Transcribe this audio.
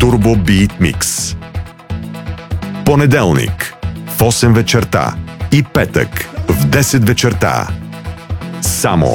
Turbo Beat Mix. Понеделник в 8 вечерта и петък в 10 вечерта. Само